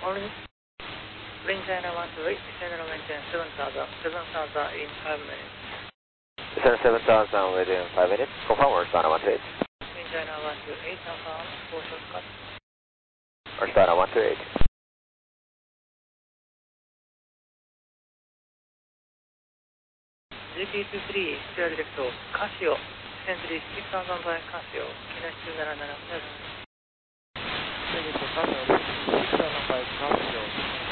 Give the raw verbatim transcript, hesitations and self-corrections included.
Only Wind China one two eight, general maintain seven thousand, seven thousand in five minutes. Descend seven thousand within five minutes. Confirm Orstana one two eight. Wind China one two eight, confirm, four shortcut. Orstana one two eight. G P two three, steer direct to Casio, Century six thousand by Casio, Kinetic two nine nine seven. Century six thousand by Casio.